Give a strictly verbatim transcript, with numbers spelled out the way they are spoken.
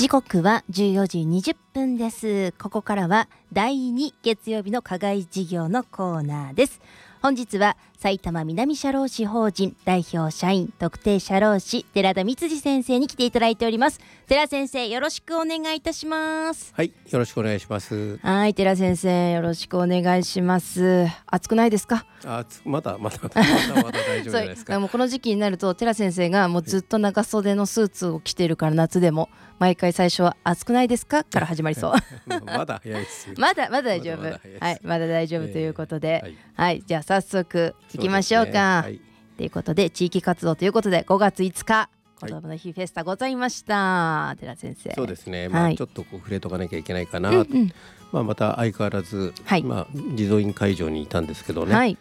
時刻はじゅうよじにじゅっぷんです。ここからはだいに月曜日の課外事業のコーナーです。本日は埼玉南社労士法人代表社員特定社労士寺田光次先生に来ていただいております。寺先生、よろしくお願いいたします。 はい、よろしくお願いします。 はい、寺先生、よろしくお願いします。暑くないですか？ あ、まだまだまだまだ大丈夫じゃないですか。 もうこの時期になると寺先生がもうずっと長袖のスーツを着ているから、夏でも毎回最初は暑くないですかから始まりそうまだ早いですよ。 まだまだ大丈夫、 まだまだはい、まだ大丈夫ということで、 えーはい、 はい、じゃあ早速いきましょうか。と、ね、はい、いうことで地域活動ということでごがついつか子どもの日フェスタございました、はい、寺先生。 そうですね、まあ、ちょっとこう触れとかなきゃいけないかなと、うんうん、まあ、また相変わらず、はい、まあ、児童院会場にいたんですけどね、はい、